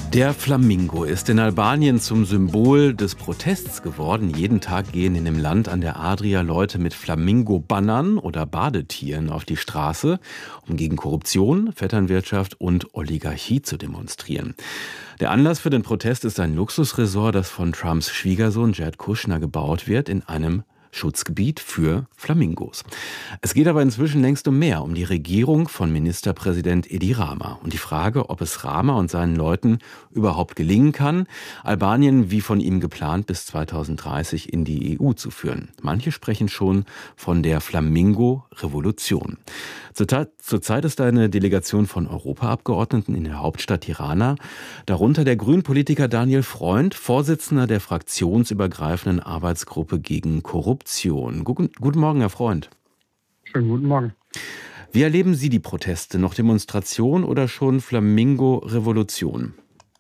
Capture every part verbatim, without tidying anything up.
Der Flamingo ist in Albanien zum Symbol des Protests geworden. Jeden Tag gehen in dem Land an der Adria Leute mit Flamingo-Bannern oder Badetieren auf die Straße, um gegen Korruption, Vetternwirtschaft und Oligarchie zu demonstrieren. Der Anlass für den Protest ist ein Luxusresort, das von Trumps Schwiegersohn Jared Kushner gebaut wird, in einem Schutzgebiet für Flamingos. Es geht aber inzwischen längst um mehr, um die Regierung von Ministerpräsident Edi Rama und die Frage, ob es Rama und seinen Leuten überhaupt gelingen kann, Albanien wie von ihm geplant bis zweitausenddreißig in die E U zu führen. Manche sprechen schon von der Flamingo-Revolution. Zurzeit ist eine Delegation von Europaabgeordneten in der Hauptstadt Tirana, darunter der Grünpolitiker Daniel Freund, Vorsitzender der fraktionsübergreifenden Arbeitsgruppe gegen Korruption. Guten, guten Morgen, Herr Freund. Schönen guten Morgen. Wie erleben Sie die Proteste? Noch Demonstration oder schon Flamingo-Revolution?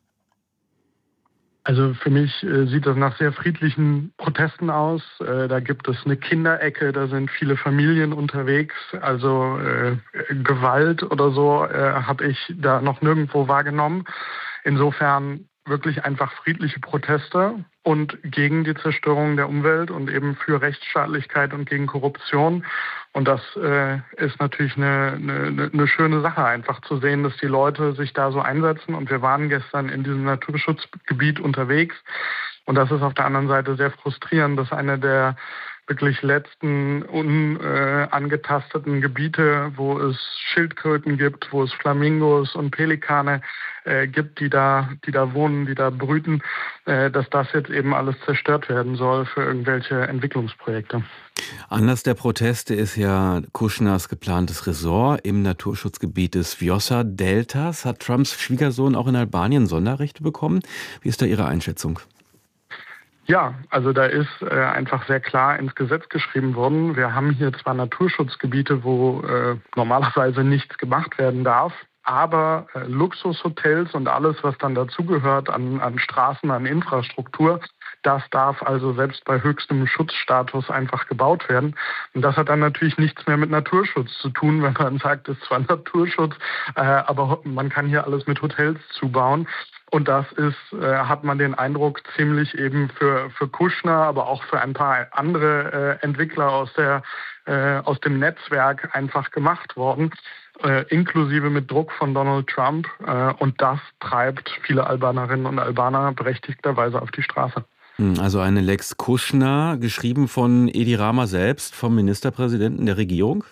Also für mich äh, sieht das nach sehr friedlichen Protesten aus. Äh, da gibt es eine Kinderecke, da sind viele Familien unterwegs. Also äh, Gewalt oder so äh, habe ich da noch nirgendwo wahrgenommen. Insofern wirklich einfach friedliche Proteste und gegen die Zerstörung der Umwelt und eben für Rechtsstaatlichkeit und gegen Korruption. Und das äh, ist natürlich eine, eine, eine schöne Sache, einfach zu sehen, dass die Leute sich da so einsetzen. Und wir waren gestern in diesem Naturschutzgebiet unterwegs. Und das ist auf der anderen Seite sehr frustrierend, dass eine der wirklich letzten unangetasteten äh, Gebiete, wo es Schildkröten gibt, wo es Flamingos und Pelikane äh, gibt, die da, die da wohnen, die da brüten, äh, dass das jetzt eben alles zerstört werden soll für irgendwelche Entwicklungsprojekte. Anlass der Proteste ist ja Kushners geplantes Resort im Naturschutzgebiet des Vjosa-Deltas. Hat Trumps Schwiegersohn auch in Albanien Sonderrechte bekommen? Wie ist da Ihre Einschätzung? Ja, also da ist äh, einfach sehr klar ins Gesetz geschrieben worden. Wir haben hier zwar Naturschutzgebiete, wo äh, normalerweise nichts gemacht werden darf, aber äh, Luxushotels und alles, was dann dazugehört an, an Straßen, an Infrastruktur, das darf also selbst bei höchstem Schutzstatus einfach gebaut werden. Und das hat dann natürlich nichts mehr mit Naturschutz zu tun, wenn man sagt, es ist zwar Naturschutz, äh, aber man kann hier alles mit Hotels zubauen. Und das ist, äh, hat man den Eindruck, ziemlich eben für, für Kushner, aber auch für ein paar andere äh, Entwickler aus der, äh, aus dem Netzwerk einfach gemacht worden, äh, inklusive mit Druck von Donald Trump. Äh, und das treibt viele Albanerinnen und Albaner berechtigterweise auf die Straße. Also eine Lex Kushner, geschrieben von Edi Rama selbst, vom Ministerpräsidenten der Regierung?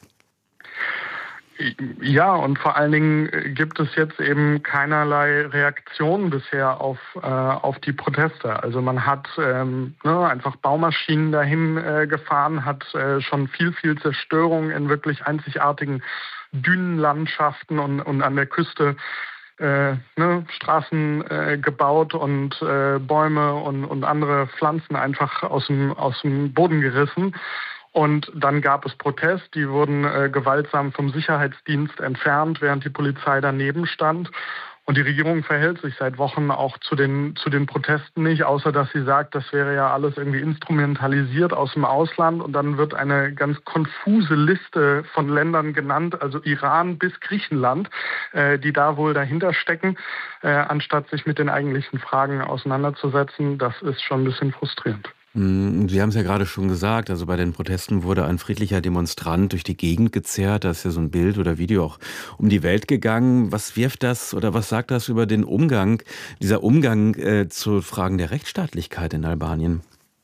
Ja, und vor allen Dingen gibt es jetzt eben keinerlei Reaktion bisher auf, äh, auf die Proteste. Also man hat ähm, ne, einfach Baumaschinen dahin äh, gefahren, hat äh, schon viel, viel Zerstörung in wirklich einzigartigen Dünenlandschaften und, und an der Küste Äh, ne, Straßen äh, gebaut und äh, Bäume und, und andere Pflanzen einfach aus dem, aus dem Boden gerissen. Und dann gab es Protest, die wurden äh, gewaltsam vom Sicherheitsdienst entfernt, während die Polizei daneben stand. Und die Regierung verhält sich seit Wochen auch zu den, zu den Protesten nicht, außer dass sie sagt, das wäre ja alles irgendwie instrumentalisiert aus dem Ausland. Und dann wird eine ganz konfuse Liste von Ländern genannt, also Iran bis Griechenland, äh, die da wohl dahinter stecken, äh, anstatt sich mit den eigentlichen Fragen auseinanderzusetzen. Das ist schon ein bisschen frustrierend. Sie haben es ja gerade schon gesagt, also bei den Protesten wurde ein friedlicher Demonstrant durch die Gegend gezerrt. Da ist ja so ein Bild oder Video auch um die Welt gegangen. Was wirft das oder was sagt das über den Umgang, dieser Umgang äh, zu Fragen der Rechtsstaatlichkeit in Albanien?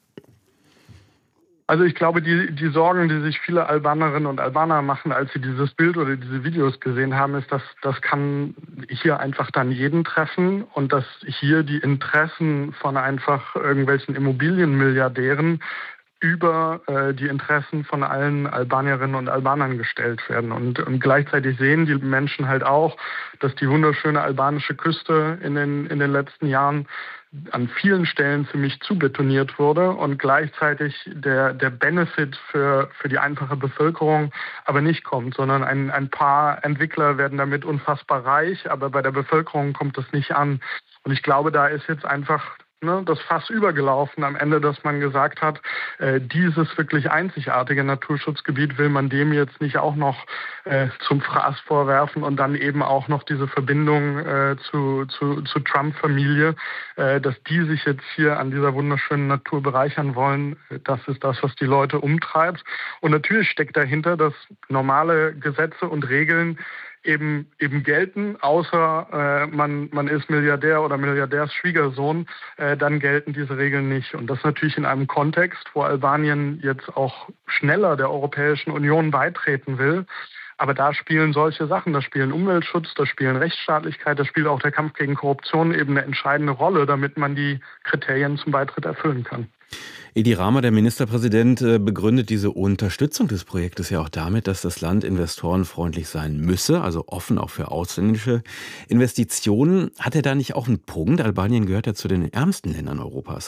Also ich glaube, die, die Sorgen, die sich viele Albanerinnen und Albaner machen, als sie dieses Bild oder diese Videos gesehen haben, ist, dass das kann hier einfach dann jeden treffen und dass hier die Interessen von einfach irgendwelchen Immobilienmilliardären über äh, die Interessen von allen Albanierinnen und Albanern gestellt werden. Und, und gleichzeitig sehen die Menschen halt auch, dass die wunderschöne albanische Küste in den, in den letzten Jahren an vielen Stellen ziemlich zubetoniert wurde und gleichzeitig der, der Benefit für, für die einfache Bevölkerung aber nicht kommt, sondern ein, ein paar Entwickler werden damit unfassbar reich, aber bei der Bevölkerung kommt das nicht an. Und ich glaube, da ist jetzt einfach ne, das Fass übergelaufen am Ende, dass man gesagt hat, äh, dieses wirklich einzigartige Naturschutzgebiet will man dem jetzt nicht auch noch äh, zum Fraß vorwerfen und dann eben auch noch diese Verbindung äh, zu, zu, zu Trump-Familie, äh, dass die sich jetzt hier an dieser wunderschönen Natur bereichern wollen. Das ist das, was die Leute umtreibt. Und natürlich steckt dahinter, dass normale Gesetze und Regeln eben eben gelten, außer äh, man man ist Milliardär oder Milliardärsschwiegersohn, äh, dann gelten diese Regeln nicht. Und das natürlich in einem Kontext, wo Albanien jetzt auch schneller der Europäischen Union beitreten will. Aber da spielen solche Sachen, da spielen Umweltschutz, da spielen Rechtsstaatlichkeit, da spielt auch der Kampf gegen Korruption eben eine entscheidende Rolle, damit man die Kriterien zum Beitritt erfüllen kann. Edi Rama, der Ministerpräsident, begründet diese Unterstützung des Projektes ja auch damit, dass das Land investorenfreundlich sein müsse, also offen auch für ausländische Investitionen. Hat er da nicht auch einen Punkt? Albanien gehört ja zu den ärmsten Ländern Europas.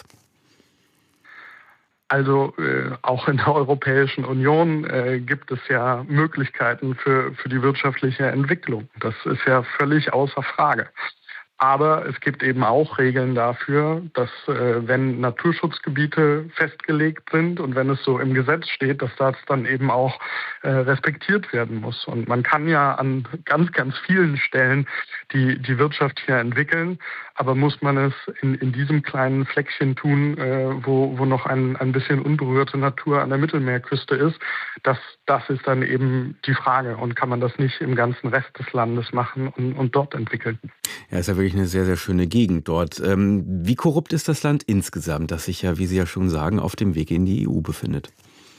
Also äh, auch in der Europäischen Union äh, gibt es ja Möglichkeiten für, für die wirtschaftliche Entwicklung. Das ist ja völlig außer Frage. Aber es gibt eben auch Regeln dafür, dass äh, wenn Naturschutzgebiete festgelegt sind und wenn es so im Gesetz steht, dass das dann eben auch äh, respektiert werden muss. Und man kann ja an ganz, ganz vielen Stellen die, die Wirtschaft hier entwickeln, aber muss man es in, in diesem kleinen Fleckchen tun, äh, wo, wo noch ein, ein bisschen unberührte Natur an der Mittelmeerküste ist, das, das ist dann eben die Frage. Und kann man das nicht im ganzen Rest des Landes machen und, und dort entwickeln? Ja, ist ja wirklich eine sehr, sehr schöne Gegend dort. Ähm, wie korrupt ist das Land insgesamt, das sich ja, wie Sie ja schon sagen, auf dem Weg in die E U befindet?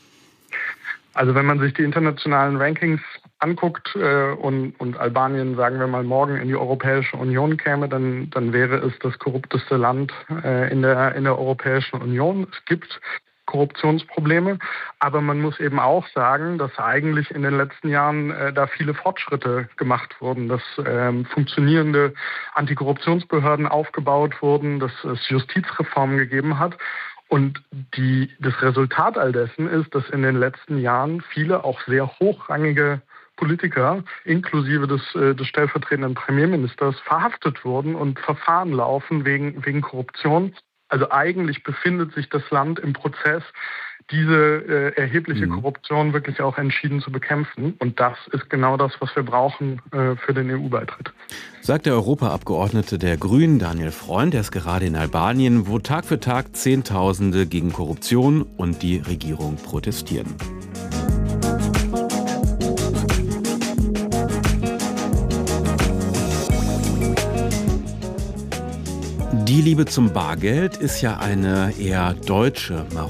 Also wenn man sich die internationalen Rankings anguckt äh, und, und Albanien, sagen wir mal, morgen in die Europäische Union käme, dann, dann wäre es das korrupteste Land äh, in der, in der Europäischen Union. Es gibt Korruptionsprobleme, aber man muss eben auch sagen, dass eigentlich in den letzten Jahren äh, da viele Fortschritte gemacht wurden, dass ähm, funktionierende Antikorruptionsbehörden aufgebaut wurden, dass es Justizreformen gegeben hat. Und die, das Resultat all dessen ist, dass in den letzten Jahren viele auch sehr hochrangige Politiker, inklusive des, äh, des stellvertretenden Premierministers, verhaftet wurden und Verfahren laufen wegen, wegen Korruption. Also eigentlich befindet sich das Land im Prozess, diese äh, erhebliche mhm. Korruption wirklich auch entschieden zu bekämpfen. Und das ist genau das, was wir brauchen äh, für den E U-Beitritt. Sagt der Europaabgeordnete der Grünen, Daniel Freund. Er ist gerade in Albanien, wo Tag für Tag Zehntausende gegen Korruption und die Regierung protestieren. Die Liebe zum Bargeld ist ja eine eher deutsche